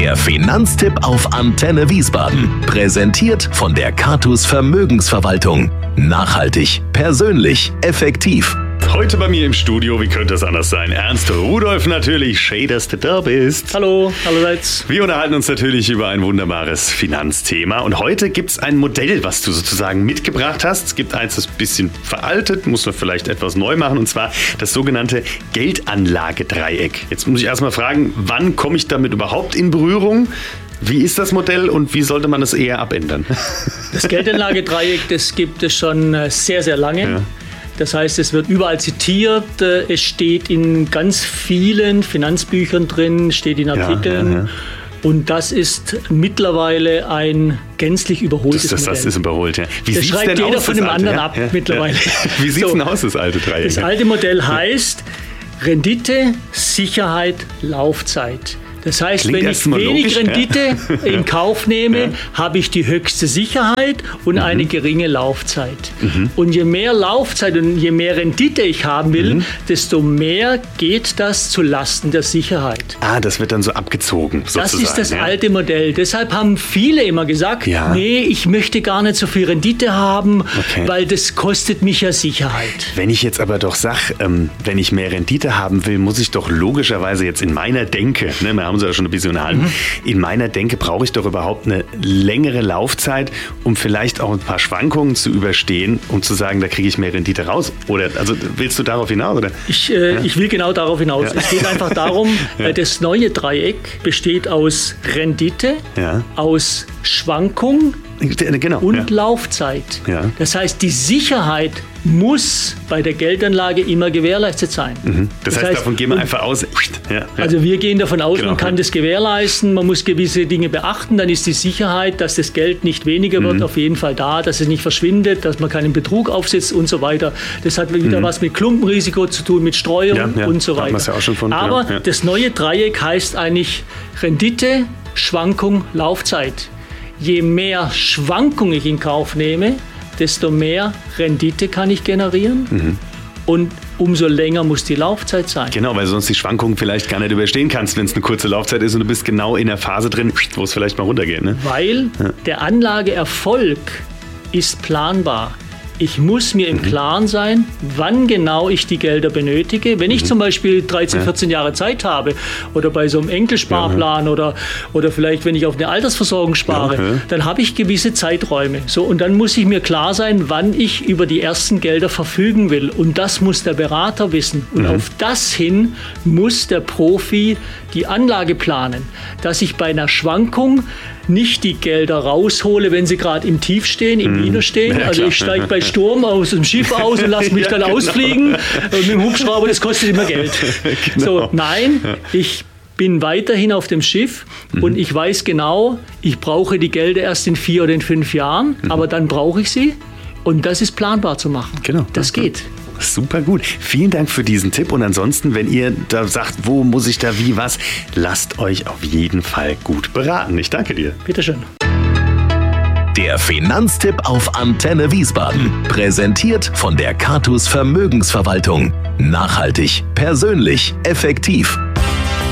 Der Finanztipp auf Antenne Wiesbaden. Präsentiert von der Catus Vermögensverwaltung. Nachhaltig, persönlich, effektiv. Heute bei mir im Studio, wie könnte es anders sein? Ernst Rudolph natürlich, schön, dass du da bist. Hallo, allerseits. Wir unterhalten uns natürlich über ein wunderbares Finanzthema. Und heute gibt es ein Modell, was du sozusagen mitgebracht hast. Es gibt eins, das ist ein bisschen veraltet, muss man vielleicht etwas neu machen. Und zwar das sogenannte Geldanlagedreieck. Jetzt muss ich erstmal fragen, wann komme ich damit überhaupt in Berührung? Wie ist das Modell und wie sollte man es eher abändern? Das Geldanlagedreieck, das gibt es schon sehr, sehr lange. Ja. Das heißt, es wird überall zitiert, es steht in ganz vielen Finanzbüchern drin, steht in Artikeln. Ja. Und das ist mittlerweile ein gänzlich überholtes Modell. Das ist überholt, ja. Wie das schreibt jeder von dem anderen ab mittlerweile. Wie sieht es denn aus, das alte Dreieck? Das alte Modell heißt Rendite, Sicherheit, Laufzeit. Das heißt, wenn ich wenig Rendite in Kauf nehme, habe ich die höchste Sicherheit und eine geringe Laufzeit. Und je mehr Laufzeit und je mehr Rendite ich haben will, desto mehr geht das zu Lasten der Sicherheit. Ah, das wird dann so abgezogen, sozusagen. Das ist das alte Modell. Deshalb haben viele immer gesagt, nee, ich möchte gar nicht so viel Rendite haben, weil das kostet mich ja Sicherheit. Wenn ich jetzt aber doch sage, wenn ich mehr Rendite haben will, muss ich doch logischerweise jetzt in meiner Denke, wir haben sie ja schon ein bisschen unterhalten, in meiner Denke brauche ich doch überhaupt eine längere Laufzeit, um vielleicht auch ein paar Schwankungen zu überstehen, um zu sagen, da kriege ich mehr Rendite raus. Oder also willst du darauf hinaus? Oder? Ich will genau darauf hinaus. Es geht einfach darum, das neue Dreieck besteht aus Rendite, aus Schwankung und Laufzeit. Ja. Das heißt, die Sicherheit muss bei der Geldanlage immer gewährleistet sein. Das heißt, davon gehen wir einfach aus. Also wir gehen davon aus, man kann das gewährleisten, man muss gewisse Dinge beachten, dann ist die Sicherheit, dass das Geld nicht weniger wird, auf jeden Fall da, dass es nicht verschwindet, dass man keinen Betrug aufsetzt und so weiter. Das hat wieder was mit Klumpenrisiko zu tun, mit Streuung und so weiter. Ja auch schon von, aber das neue Dreieck heißt eigentlich Rendite, Schwankung, Laufzeit. Je mehr Schwankung ich in Kauf nehme, desto mehr Rendite kann ich generieren und umso länger muss die Laufzeit sein. Genau, weil du sonst die Schwankungen vielleicht gar nicht überstehen kannst, wenn es eine kurze Laufzeit ist und du bist genau in der Phase drin, wo es vielleicht mal runtergeht. Ne? Weil der Anlageerfolg ist planbar. Ich muss mir im Klaren sein, wann genau ich die Gelder benötige. Wenn ich zum Beispiel 13, 14 Jahre Zeit habe oder bei so einem Enkelsparplan oder vielleicht, wenn ich auf eine Altersversorgung spare, dann habe ich gewisse Zeiträume. So, und dann muss ich mir klar sein, wann ich über die ersten Gelder verfügen will. Und das muss der Berater wissen. Und auf das hin muss der Profi die Anlage planen, dass ich bei einer Schwankung nicht die Gelder raushole, wenn sie gerade im Tief stehen, im Minus stehen. Also ich steige bei Sturm aus dem Schiff aus und lasse mich dann ausfliegen. Mit dem Hubschrauber, das kostet immer Geld. So, nein, ich bin weiterhin auf dem Schiff und ich weiß genau, ich brauche die Gelder erst in 4 oder in 5 Jahren, aber dann brauche ich sie und das ist planbar zu machen. Genau. Das geht. Super gut. Vielen Dank für diesen Tipp. Und ansonsten, wenn ihr da sagt, wo muss ich da wie was, lasst euch auf jeden Fall gut beraten. Ich danke dir. Bitteschön. Der Finanztipp auf Antenne Wiesbaden. Präsentiert von der Catus Vermögensverwaltung. Nachhaltig, persönlich, effektiv.